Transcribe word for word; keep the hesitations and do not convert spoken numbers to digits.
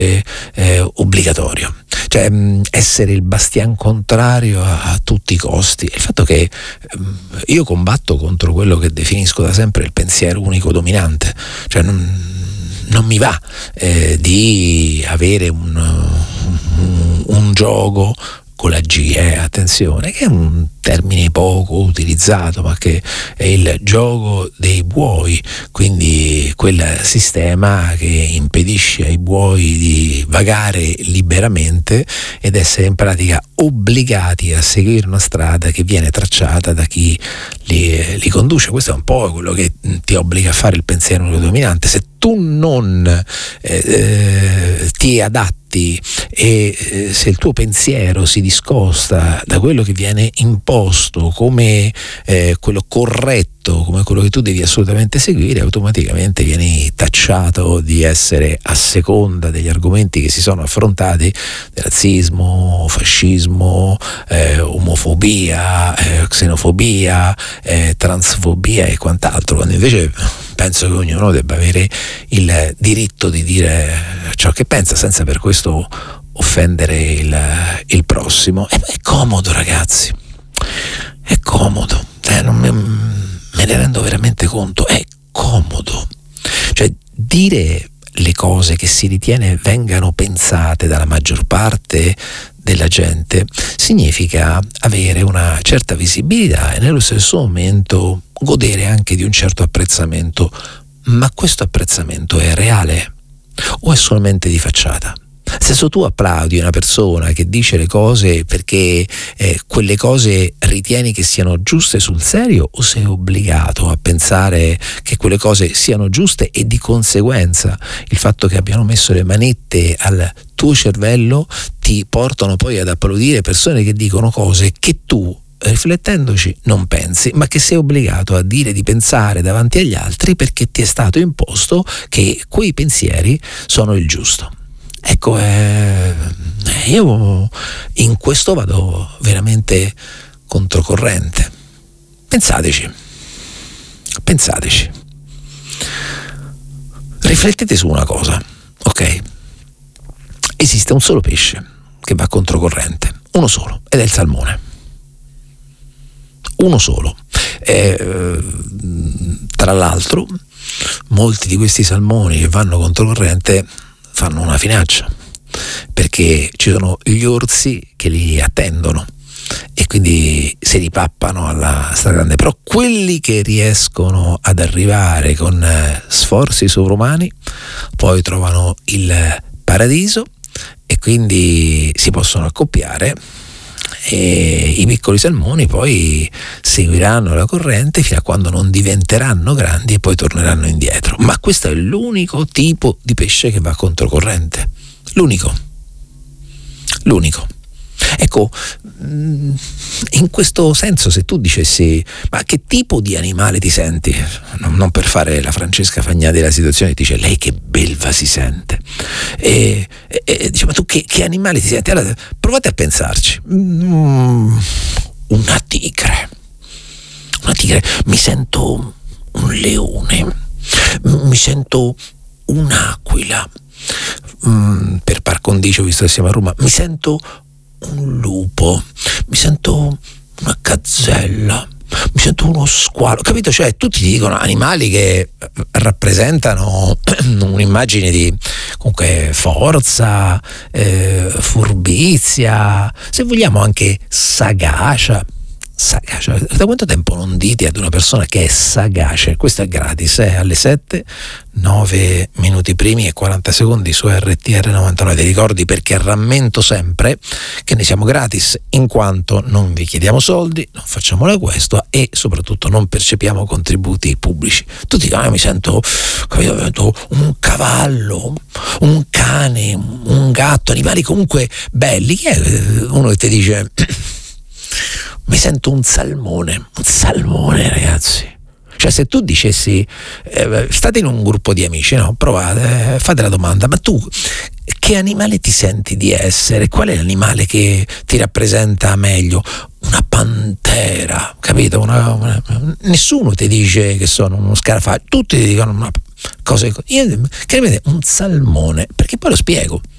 eh, obbligatorio, cioè mh, essere il bastian contrario a, a tutti i costi. Il fatto che mh, io combatto contro quello che definisco da sempre il pensiero unico dominante, cioè non, non mi va eh, di avere un, un, un gioco con la G, eh, attenzione, che è un termine poco utilizzato, ma che è il gioco dei buoi, quindi quel sistema che impedisce ai buoi di vagare liberamente ed essere in pratica obbligati a seguire una strada che viene tracciata da chi li, li conduce. Questo è un po' quello che ti obbliga a fare il pensiero dominante. Se tu non eh, eh, ti adatti e eh, se il tuo pensiero si discosta da quello che viene imposto come eh, quello corretto, come quello che tu devi assolutamente seguire, automaticamente vieni tacciato di essere a seconda degli argomenti che si sono affrontati, razzismo, fascismo, eh, omofobia, eh, xenofobia, eh, transfobia e quant'altro, quando invece penso che ognuno debba avere il diritto di dire ciò che pensa senza per questo offendere il, il prossimo. È, è comodo, ragazzi, è comodo, eh, non me, me ne rendo veramente conto, è comodo, cioè dire le cose che si ritiene vengano pensate dalla maggior parte della gente significa avere una certa visibilità e nello stesso momento godere anche di un certo apprezzamento. Ma questo apprezzamento è reale o è solamente di facciata? Se tu applaudi una persona che dice le cose perché eh, quelle cose ritieni che siano giuste sul serio, o sei obbligato a pensare che quelle cose siano giuste e di conseguenza il fatto che abbiano messo le manette al tuo cervello ti portano poi ad applaudire persone che dicono cose che tu, riflettendoci, non pensi, ma che sei obbligato a dire di pensare davanti agli altri perché ti è stato imposto che quei pensieri sono il giusto. Ecco, eh, io in questo vado veramente controcorrente. Pensateci, pensateci, riflettete su una cosa, ok? Esiste un solo pesce che va controcorrente, uno solo, ed è il salmone. Uno solo. Eh, tra l'altro, molti di questi salmoni che vanno controcorrente fanno una finaccia, perché ci sono gli orsi che li attendono e quindi si ripappano alla stragrande. Però quelli che riescono ad arrivare con sforzi sovrumani poi trovano il paradiso e quindi si possono accoppiare e i piccoli salmoni poi seguiranno la corrente fino a quando non diventeranno grandi e poi torneranno indietro. Ma questo è l'unico tipo di pesce che va controcorrente, l'unico l'unico ecco, in questo senso, se tu dicessi ma che tipo di animale ti senti, non per fare la Francesca Fagnà della situazione, dice lei che belva si sente e, e, e dice ma tu che, che animale ti senti? Allora provate a pensarci. mm, una tigre una tigre mi sento un leone, mi sento un'aquila, mm, per par condicio, visto che siamo a Roma, mi sento un lupo, mi sento una gazzella, mi sento uno squalo, capito? Cioè tutti ti dicono animali che rappresentano un'immagine di comunque forza, eh, furbizia, se vogliamo anche sagacia. Sagacia. Da quanto tempo non dite ad una persona che è sagace? Questo è gratis, eh? Alle sette, nove minuti primi e quaranta secondi su R T R novantanove. Ti ricordi, perché rammento sempre che ne siamo gratis in quanto non vi chiediamo soldi, non facciamo la questua e soprattutto non percepiamo contributi pubblici. Tutti dicono, ah, mi sento, capito, mi sento un cavallo, un cane, un gatto, animali comunque belli. Chi è uno che ti dice mi sento un salmone, un salmone, ragazzi? Cioè, se tu dicessi, eh, state in un gruppo di amici, no? Provate, eh, fate la domanda, ma tu che animale ti senti di essere? Qual è l'animale che ti rappresenta meglio? Una pantera, capito? Una, una, nessuno ti dice che sono uno scarafaggio, tutti ti dicono una, cose io, che ne vede un salmone, perché poi lo spiego.